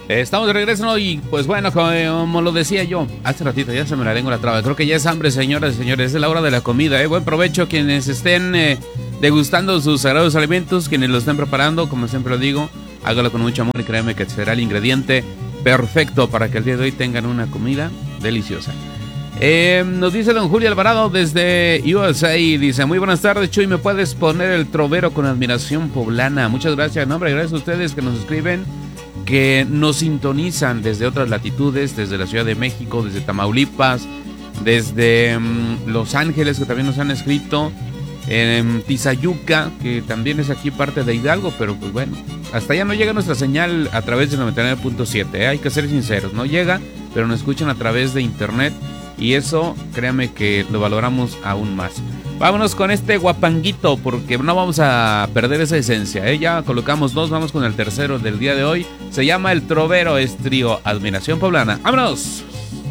Estamos de regreso, ¿no? Y pues bueno, como lo decía yo hace ratito, ya se me la lengua la traba. Creo que ya es hambre, señoras y señores. Es la hora de la comida, ¿eh? Buen provecho quienes estén degustando sus sagrados alimentos, quienes lo estén preparando. Como siempre lo digo, hágalo con mucho amor y créeme que será el ingrediente perfecto para que el día de hoy tengan una comida deliciosa. Nos dice don Julio Alvarado desde USA, dice: muy buenas tardes, Chuy, ¿me puedes poner el trovero con admiración poblana? Muchas gracias, no, hombre, gracias a ustedes que nos escriben, que nos sintonizan desde otras latitudes, desde la Ciudad de México, desde Tamaulipas, desde Los Ángeles, que también nos han escrito, en Tizayuca, que también es aquí parte de Hidalgo, pero pues bueno, hasta allá no llega nuestra señal a través del 99.7, hay que ser sinceros, no llega, pero nos escuchan a través de internet y eso, créanme que lo valoramos aún más. Vámonos con este guapanguito porque no vamos a perder esa esencia, ¿eh? Ya colocamos dos, vamos con el tercero del día de hoy. Se llama El Trovero, es trío Admiración Poblana. ¡Vámonos!